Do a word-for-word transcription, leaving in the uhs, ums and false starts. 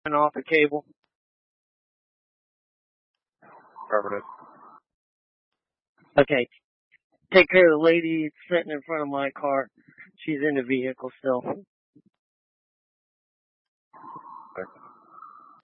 And off the cable. Affirmative. Okay. Take care of the lady sitting in front of my car. She's in the vehicle still.